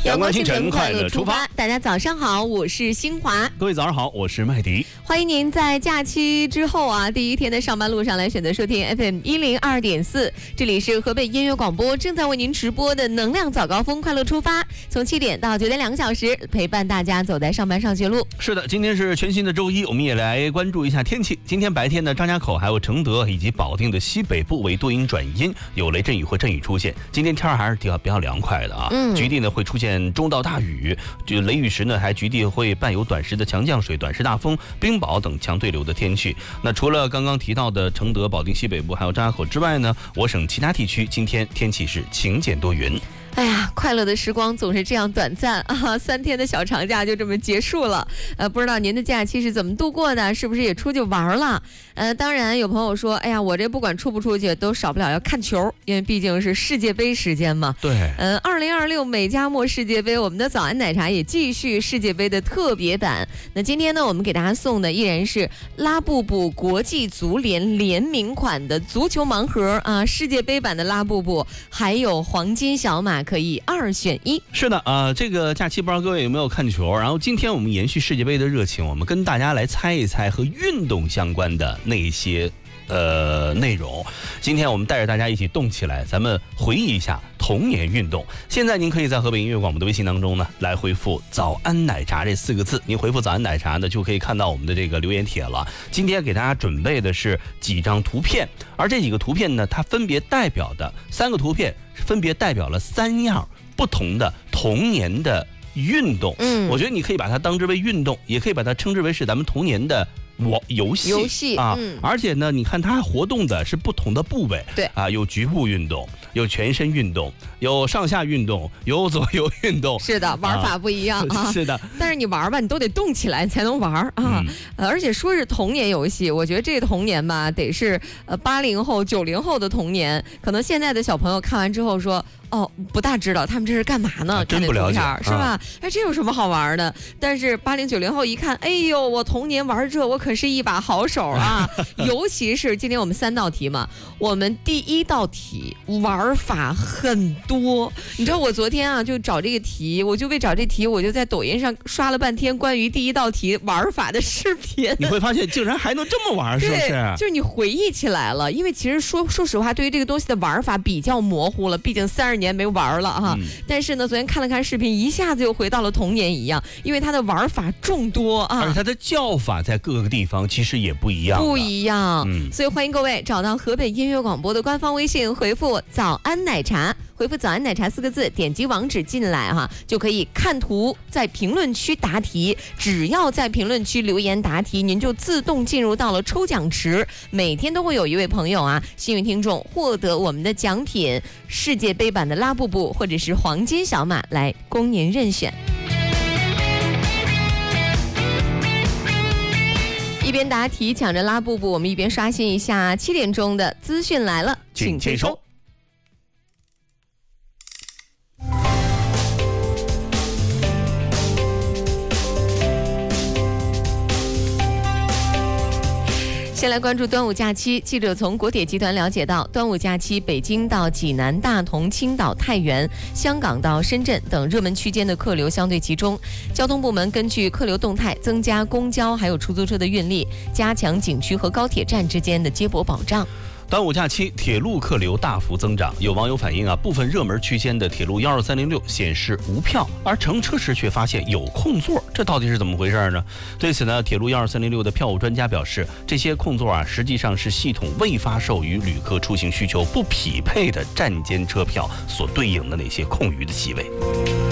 阳光清晨，快乐出发。 大家早上好，我是新华。 各位早上好，我是麦迪。 欢迎您在假期之后第一天的上班路上来选择收听 FM 102.4，这里是河北音乐广播正在为您直播的能量早高峰，快乐出发，从7点到9点2个小时，陪伴大家走在上班上学路。 是的，今天是全新的周一，我们也来关注一下天气。今天白天呢，张家口还有承德以及保定的西北部为多云转阴，有雷阵雨或阵雨出现。今天天还是比较凉快的啊，局地呢会出现中到大雨，就雷雨时呢还局地会伴有短时的强降水、短时大风、冰雹等强对流的天气。那除了刚刚提到的承德、保定西北部还有张家口之外呢，我省其他地区今天天气是晴间多云。 哎呀，快乐的时光总是这样短暂啊！3天的小长假就这么结束了。不知道您的假期是怎么度过的？是不是也出去玩了？当然有朋友说，哎呀，我这不管出不出去都少不了要看球，因为毕竟是世界杯时间嘛。 对。 2026美加墨世界杯，我们的早安奶茶也继续世界杯的特别版。那今天呢，我们给大家送的依然是拉布布国际足联联名款的足球盲盒啊，世界杯版的拉布布，还有黄金小马。可以2选1。是的，这个假期不知道各位有没有看球？然后今天我们延续世界杯的热情，我们跟大家来猜一猜和运动相关的那些内容。今天我们带着大家一起动起来，咱们回忆一下童年运动。现在您可以在河北音乐广播的微信当中呢，来回复早安奶茶这4个字。您回复早安奶茶呢，就可以看到我们的这个留言帖了。今天给大家准备的是几张图片，而这几个图片呢，它分别代表的3个图片分别代表了3样不同的童年的运动。我觉得你可以把它当之为运动，也可以把它称之为是咱们童年的游戏啊。而且呢，你看它活动的是不同的部位， 对啊， 有局部运动，有全身运动，有上下运动，有左右运动。 是的，玩法不一样啊。 是的， 但是你玩吧，你都得动起来才能玩啊。而且说是童年游戏，我觉得这个童年吧，得是80后、90后的童年。可能现在的小朋友看完之后说，哦，不大知道他们这是干嘛呢？ 真不了解， 是吧？哎，这有什么好玩的？但是80、90后一看，哎呦，我童年玩这，我可是一把好手啊！尤其是今天我们3道题嘛，我们第1道题玩法很多。你知道我昨天就找这个题，我就为找这题，我就在抖音上刷了半天关于第1道题玩法的视频。 你会发现竟然还能这么玩，是不是？ 就是你回忆起来了，因为其实说实话，对于这个东西的玩法比较模糊了，毕竟30年没玩了哈。但是呢，昨天看了看视频，一下子又回到了童年一样，因为它的玩法众多啊， 而且它的叫法在各个地方其实也不一样。所以欢迎各位找到河北音乐广播的官方微信，回复早安奶茶，回复早安奶茶4个字，点击网址进来就可以看图，在评论区答题。只要在评论区留言答题，您就自动进入到了抽奖池。每天都会有一位朋友幸运听众获得我们的奖品世界杯版的拉布布或者是黄金小马来供您任选。一边答题抢着拉布布，我们一边刷新一下7点钟的资讯来了， 请接收。 先来关注端午假期，记者从国铁集团了解到，端午假期北京到济南、大同、青岛、太原、香港到深圳等热门区间的客流相对集中。交通部门根据客流动态，增加公交还有出租车的运力，加强景区和高铁站之间的接驳保障。 端午假期铁路客流大幅增长，有网友反映部分热门区间的铁路12306显示无票，而乘车时却发现有空座，这到底是怎么回事呢？对此呢，铁路12306的票务专家表示，这些空座实际上是系统未发售与旅客出行需求不匹配的站间车票所对应的那些空余的席位。